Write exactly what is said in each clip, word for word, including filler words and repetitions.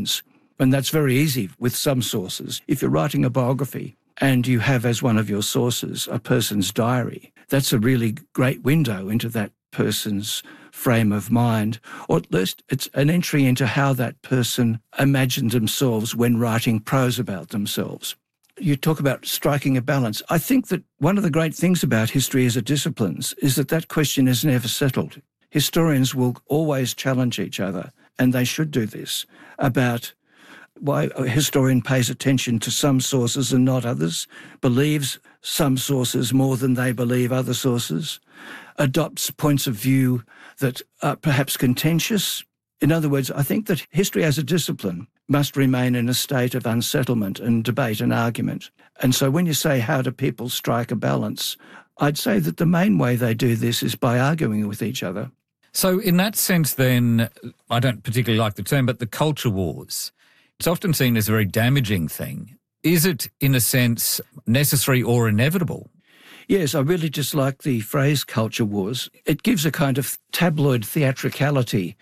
arguments. And that's very easy with some sources. If you're writing a biography and you have as one of your sources a person's diary, that's a really great window into that person's frame of mind, or at least it's an entry into how that person imagined themselves when writing prose about themselves. You talk about striking a balance. I think that one of the great things about history as a discipline is that that question is never settled. Historians will always challenge each other, and they should do this, about why a historian pays attention to some sources and not others, believes some sources more than they believe other sources, adopts points of view that are perhaps contentious. In other words, I think that history as a discipline must remain in a state of unsettlement and debate and argument. And so when you say how do people strike a balance, I'd say that the main way they do this is by arguing with each other. So in that sense then, I don't particularly like the term, but the culture wars, it's often seen as a very damaging thing. Is it, in a sense, necessary or inevitable? Yes, I really dislike the phrase culture wars. It gives a kind of tabloid theatricality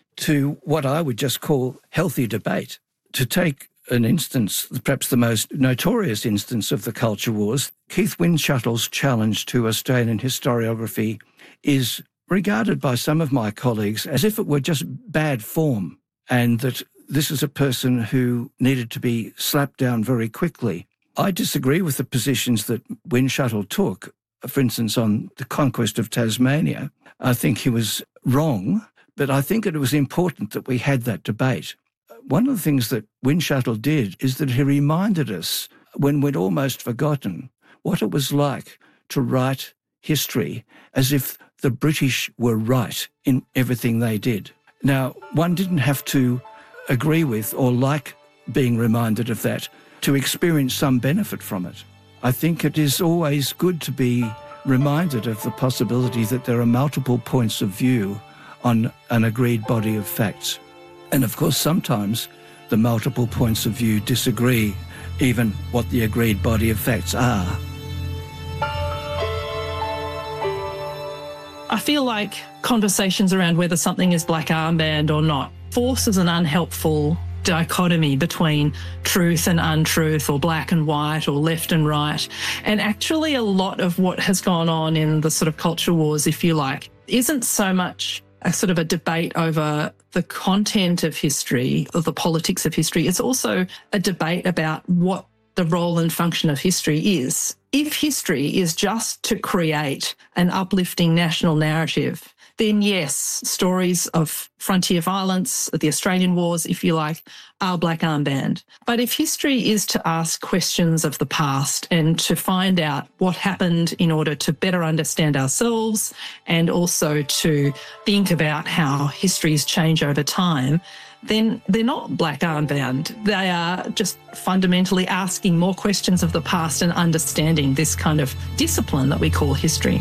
to what I would just call healthy debate. To take an instance, perhaps the most notorious instance of the culture wars, Keith Windschuttle's challenge to Australian historiography is regarded by some of my colleagues as if it were just bad form, and that this is a person who needed to be slapped down very quickly. I disagree with the positions that Windschuttle took, for instance, on the conquest of Tasmania. I think he was wrong, but I think it was important that we had that debate. One of the things that Windschuttle did is that he reminded us, when we'd almost forgotten, what it was like to write history as if the British were right in everything they did. Now, one didn't have to agree with or like being reminded of that to experience some benefit from it. I think it is always good to be reminded of the possibility that there are multiple points of view on an agreed body of facts. And of course, sometimes the multiple points of view disagree even what the agreed body of facts are. I feel like conversations around whether something is black armband or not forces an unhelpful dichotomy between truth and untruth, or black and white, or left and right. And actually a lot of what has gone on in the sort of culture wars, if you like, isn't so much a sort of a debate over the content of history or the politics of history. It's also a debate about what the role and function of history is. If history is just to create an uplifting national narrative, then yes, stories of frontier violence, the Australian Wars, if you like, are black armband. But if history is to ask questions of the past and to find out what happened in order to better understand ourselves, and also to think about how histories change over time, then they're not black armband. They are just fundamentally asking more questions of the past and understanding this kind of discipline that we call history.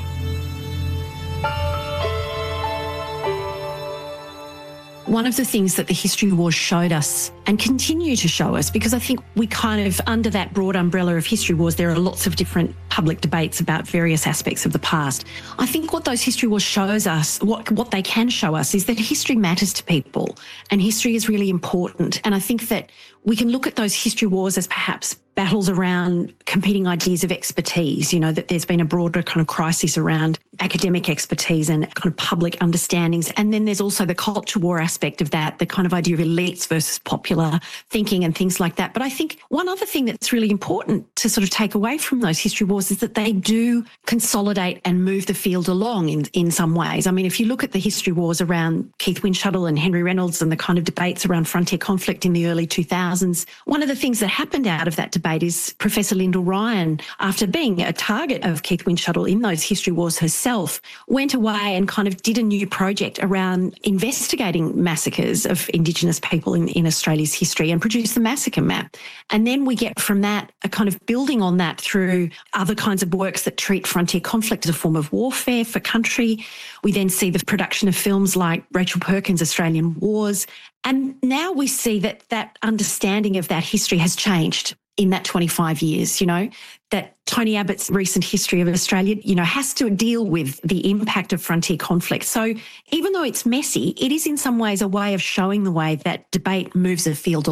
One of the things that the history wars showed us and continue to show us, because I think we kind of, under that broad umbrella of history wars, there are lots of different public debates about various aspects of the past. I think what those history wars shows us, what, what they can show us, is that history matters to people and history is really important. And I think that we can look at those history wars as perhaps battles around competing ideas of expertise, you know, that there's been a broader kind of crisis around academic expertise and kind of public understandings. And then there's also the culture war aspect of that, the kind of idea of elites versus popular thinking and things like that. But I think one other thing that's really important to sort of take away from those history wars is that they do consolidate and move the field along in, in some ways. I mean, if you look at the history wars around Keith Windschuttle and Henry Reynolds and the kind of debates around frontier conflict in the early two thousands, one of the things that happened out of that debate is Professor Lyndall Ryan, after being a target of Keith Windschuttle in those history wars herself, went away and kind of did a new project around investigating massacres of Indigenous people in, in Australia's history and produced the massacre map. And then we get from that a kind of building on that through other kinds of works that treat frontier conflict as a form of warfare for country. We then see the production of films like Rachel Perkins' Australian Wars. And now we see that that understanding of that history has changed in that twenty-five years, you know, that Tony Abbott's recent history of Australia, you know, has to deal with the impact of frontier conflict. So even though it's messy, it is in some ways a way of showing the way that debate moves a field